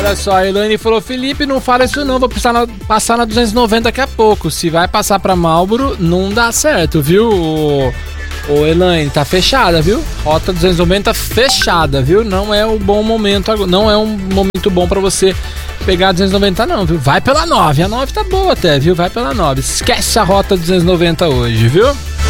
Olha só, a Elaine falou: Felipe, não fala isso não, vou passar na 290 daqui a pouco. Se vai passar pra Marlboro, não dá certo, viu? Ô Elaine, tá fechada, viu? Rota 290 fechada, viu? Não é um bom momento, não é um momento bom pra você pegar a 290 não, viu? Vai pela 9, a 9 tá boa até, viu? Vai pela 9, esquece a rota 290 hoje, viu?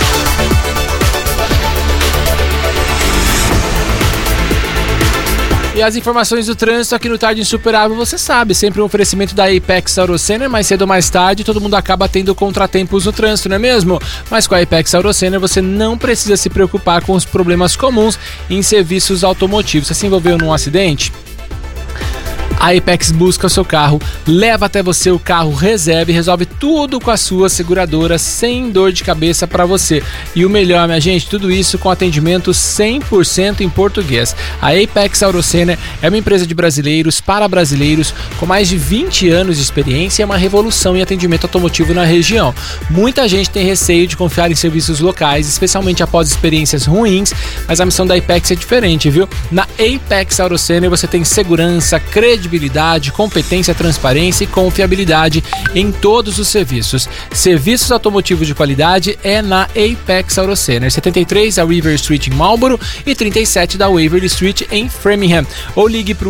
E as informações do trânsito aqui no Tarde Insuperável, você sabe, sempre um oferecimento da Apex Aurocenter, mais cedo ou mais tarde, todo mundo acaba tendo contratempos no trânsito, não é mesmo? Mas com a Apex Aurocenter você não precisa se preocupar com os problemas comuns em serviços automotivos. Você se envolveu num acidente? A Apex busca o seu carro, leva até você o carro, reserva e resolve tudo com a sua seguradora sem dor de cabeça para você. E o melhor, minha gente, tudo isso com atendimento 100% em português. A Apex Aurocenter é uma empresa de brasileiros para brasileiros com mais de 20 anos de experiência e é uma revolução em atendimento automotivo na região. Muita gente tem receio de confiar em serviços locais, especialmente após experiências ruins, mas a missão da Apex é diferente, viu? Na Apex Aurocenter você tem segurança, credibilidade, competência, transparência e confiabilidade em todos os serviços. Serviços automotivos de qualidade é na Apex Aurocenter, 73 da River Street em Marlboro e 37 da Waverly Street em Framingham. Ou ligue para o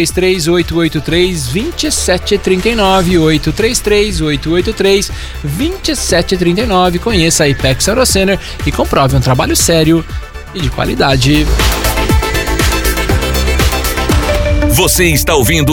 833-883-2739, 833-883-2739. Conheça a Apex Aurocenter e comprove um trabalho sério e de qualidade. Você está ouvindo